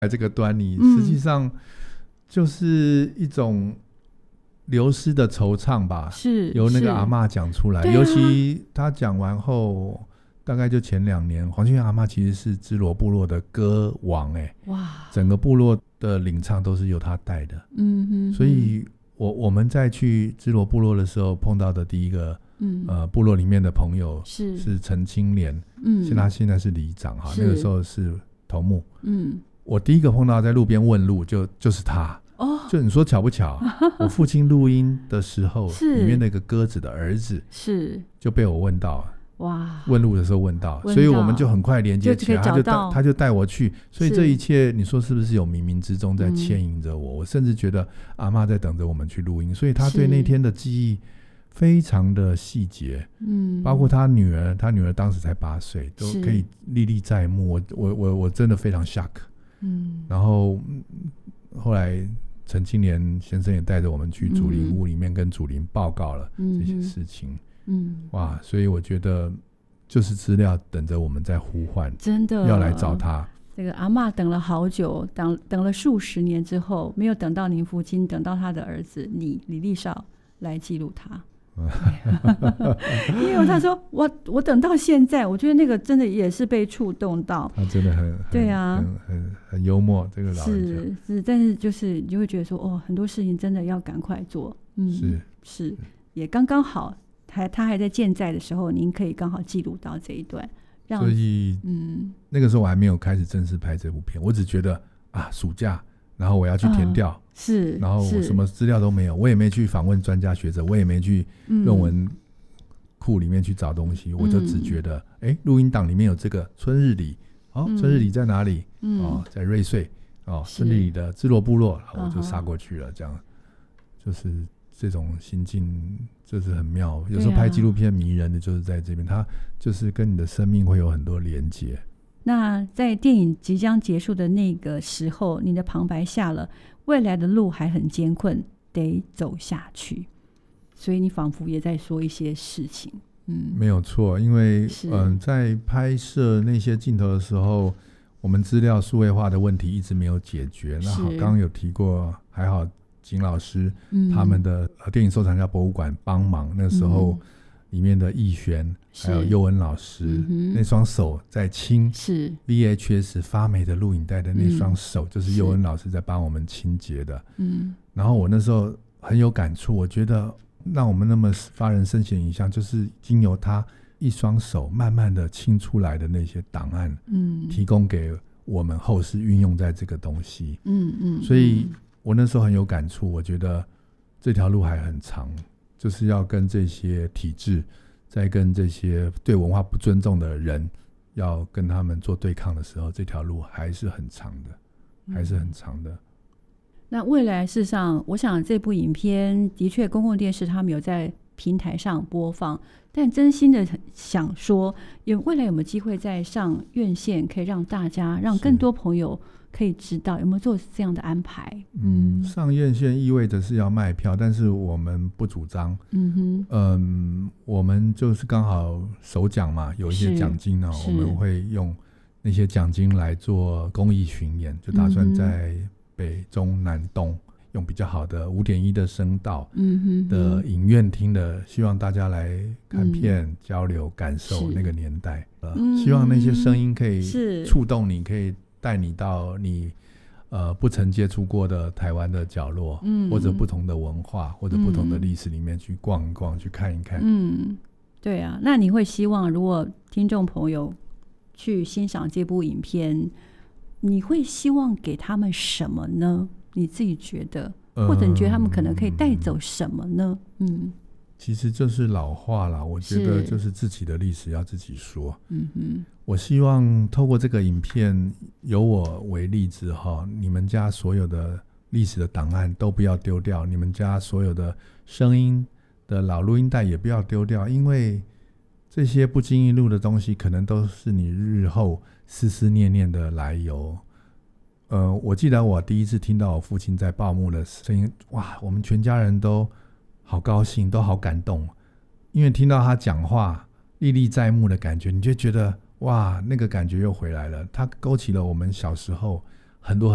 这个端倪，实际上就是一种流失的惆怅吧， 是由那个阿嬷讲出来，尤其他讲完后大概就前2年，黄金源阿嬷其实是支罗部落的歌王哇，整个部落的领唱都是由他带的，所以我们在去支罗部落的时候碰到的第一个部落里面的朋友是陈清莲，他现在是里长哈，那个时候是头目，我第一个碰到在路边问路就是他。就你说巧不巧我父亲录音的时候里面那个鸽子的儿子就被我问到哇，问路的时候问到，所以我们就很快连接起来，他就带我去，所以这一切你说是不是有冥冥之中在牵引着我，我甚至觉得阿嬷在等着我们去录音，所以他对那天的记忆非常的细节，包括他女儿当时才8岁都可以历历在目，我真的非常 shock，然后后来陈清莲先生也带着我们去祖灵屋里面跟祖灵报告了这些事情，哇，所以我觉得就是资料等着我们在呼唤，真的要来找他。 这个阿嬷等了好久，等了数十年之后，没有等到您父亲，等到他的儿子李立少来记录他。因为他说我等到现在，我觉得那个真的也是被触动到， 他真的对啊，很幽默，这个老人是，但是就是你就会觉得说很多事情真的要赶快做，是也刚刚好，他还在健在的时候，您可以刚好记录到这一段， 所以那个时候我还没有开始正式拍这部片，我只觉得暑假然后我要去填调，然后我什么资料都没有，我也没去访问专家学者，我也没去论文库里面去找东西，我就只觉得录音档里面有这个春日里，春日里在哪里？在瑞穗，春日里的支罗部落，我就杀过去了，这样就是这种心境就是很妙，有时候拍纪录片迷人的就是在这边，它就是跟你的生命会有很多连结。 那在电影即将结束的那个时候，你的旁白下了未来的路还很艰困，得走下去，所以你仿佛也在说一些事情。 没有错，因为在拍摄那些镜头的时候，我们资料数位化的问题一直没有解决。那好，刚刚有提过，还好景老师他们的电影收藏家博物馆帮忙，那时候里面的逸璇还有佑恩老师那双手在清 VHS 发霉的录影带的那双手，就是佑恩老师在帮我们清洁的。然后我那时候很有感触，我觉得让我们那么发人深省影像，就是经由他一双手慢慢的清出来的那些档案，提供给我们后世运用在这个东西。所以我那时候很有感触，我觉得这条路还很长，就是要跟这些体制，在跟这些对文化不尊重的人，要跟他们做对抗的时候，这条路还是很长的，还是很长的。 那未来事实上，我想这部影片的确公共电视他们有在平台上播放，但真心的想说，未来有没有机会再上院线，可以让大家让更多朋友可以知道，有没有做这样的安排？ 上院线意味着是要卖票，但是我们不主张。我们就是刚好首奖嘛，有一些奖金呢，我们会用那些奖金来做公益巡演，就打算在北中南东用比较好的5.1的声道的影院厅的，希望大家来看片、交流感受那个年代，希望那些声音可以触动你，可以带你到你不曾接触过的台湾的角落，或者不同的文化，或者不同的历史里面去逛一逛，去看一看。 对啊，那你会希望如果听众朋友去欣赏这部影片，你会希望给他们什么呢？你自己觉得，或者你觉得他们可能可以带走什么呢？ 其实就是老话啦，我觉得就是自己的历史要自己说。我希望透过这个影片，由我为例子哈，你们家所有的历史的档案都不要丢掉，你们家所有的声音的老录音带也不要丢掉，因为这些不经意录的东西，可能都是你日后思思念念的来由。我记得我第一次听到我父亲在报幕的声音，哇，我们全家人都好高兴，都好感动，因为听到他讲话历历在目的感觉，你就觉得哇，那个感觉又回来了，他勾起了我们小时候很多